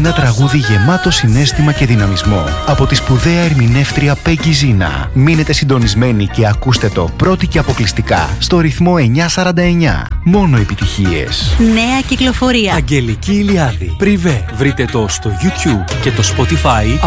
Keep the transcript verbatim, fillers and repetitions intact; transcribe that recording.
Ένα τραγούδι γεμάτο συναίσθημα και δυναμισμό από τη σπουδαία ερμηνεύτρια Πέγκι Ζίνα. Μείνετε συντονισμένοι και ακούστε το πρώτη και αποκλειστικά στο ρυθμό εννιακόσια σαράντα εννιά. Μόνο επιτυχίες. Νέα κυκλοφορία. Αγγελική Ηλιάδη. Πριβέ. Βρείτε το στο YouTube και το Spotify.